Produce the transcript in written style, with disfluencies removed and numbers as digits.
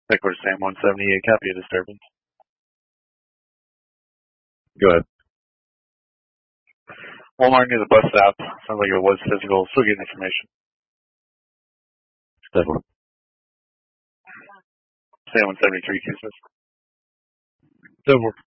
Headquarters Sam 178, copy of disturbance. Go ahead. Walmart near the bus stop. Sounds like it was physical. Still getting information. Definitely. Sam 173, Kisses. Definitely.